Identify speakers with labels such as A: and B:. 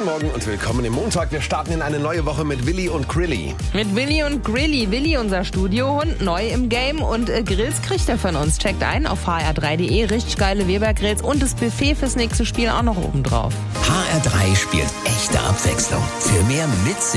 A: Guten Morgen und willkommen im Montag. Wir starten in eine neue Woche mit Willi und Grilli.
B: Mit Willi und Grilli. Willi, unser Studiohund, neu im Game und Grills kriegt er von uns. Checkt ein auf hr3.de. Richtig geile Weber-Grills und das Buffet fürs nächste Spiel auch noch oben drauf.
C: HR3 spielt echte Abwechslung. Für mehr mit